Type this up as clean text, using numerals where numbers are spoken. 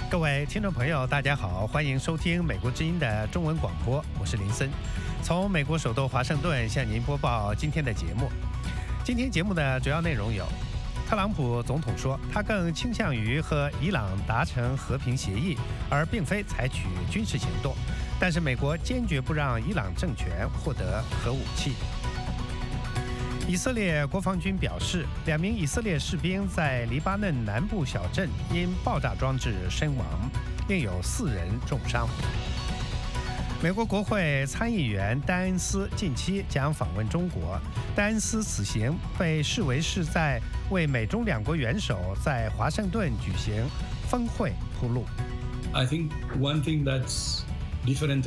各位听众朋友，大家好，欢迎收听美国之音的中文广播，我是林森，从美国首都华盛顿向您播报今天的节目。今天节目的主要内容有：特朗普总统说，他更倾向于和伊朗达成和平协议，而并非采取军事行动。但是美国坚决不让伊朗政权获得核武器。以色列国防军表示，2名以色列士兵在黎巴嫩南部小镇因爆炸装置身亡，另有4人重伤。美国国会参议员戴恩斯近期将访问中国。戴恩斯此行被视为是在为美中两国元首在华盛顿举行峰会铺路。 I think one thing that's different